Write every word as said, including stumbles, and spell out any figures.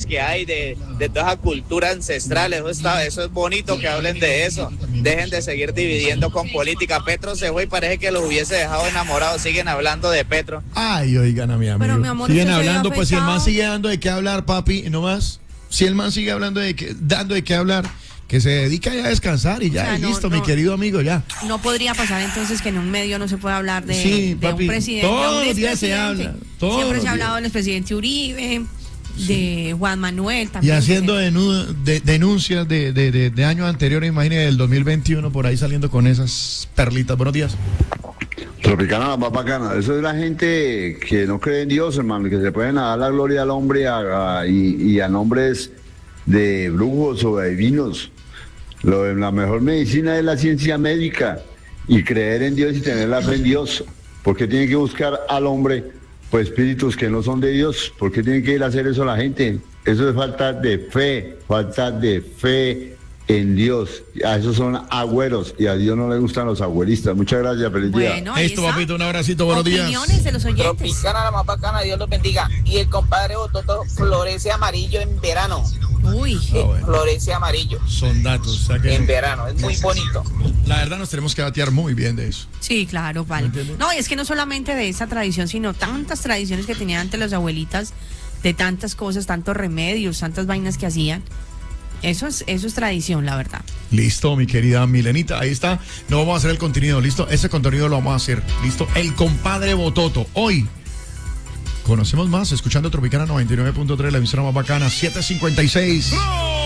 que hay, de, de toda esa cultura ancestral. Eso, está, eso es bonito que hablen de eso. Dejen de seguir dividiendo con política. Petro se fue y parece que los hubiese dejado enamorados. Siguen hablando de Petro. Ay, oigan a mi amigo. Pero, mi amor, siguen usted se hablando, ve pues si el man afectado. sigue dando de qué hablar, papi, no más. Si el man sigue hablando de que, dando de qué hablar, que se dedica ya a descansar y ya, O sea, y no, listo, no. mi querido amigo, ya. No podría pasar entonces que en un medio no se pueda hablar de, Sí, de papi, un presidente. todos de un los días se expresidente. habla, todos Siempre los se ha días. hablado del expresidente Uribe, de Juan Manuel Y también. haciendo denu- de- denuncias de, de, de, de años anteriores, imagínate, del dos mil veintiuno, por ahí saliendo con esas perlitas. Buenos días. Tropicana, la más bacana. Eso es la gente que no cree en Dios, hermano, que se pueden dar la gloria al hombre a- a- y, y a nombres de brujos o de divinos. Lo, la mejor medicina es la ciencia médica y creer en Dios y tener la fe en Dios. ¿Por qué tienen que buscar al hombre pues espíritus que no son de Dios? ¿Por qué tienen que ir a hacer eso a la gente? Eso es falta de fe, falta de fe en Dios. A esos son agüeros y a Dios no le gustan los agüeristas. Muchas gracias, feliz día. Bueno, ahí Listo, está. papito, un abracito, buenos días. Opiniones de los oyentes. Tropicana, la más bacana, Dios los bendiga. Y el compadre Bototo florece amarillo en verano. Uy, Ah, bueno. Florece amarillo Son datos, o sea que en verano, es muy bonito. la verdad nos tenemos que batear muy bien de eso. sí, claro, vale. entiendes? No, y es que no solamente de esa tradición, sino tantas tradiciones que tenían antes las abuelitas, de tantas cosas, tantos remedios, tantas vainas que hacían. Eso es, eso es tradición, la verdad. Listo, mi querida Milenita, ahí está. No vamos a hacer el contenido, listo. Ese contenido lo vamos a hacer, listo. El compadre Bototo. Hoy conocemos más escuchando Tropicana noventa y nueve punto tres, la emisora más bacana, siete cincuenta y seis.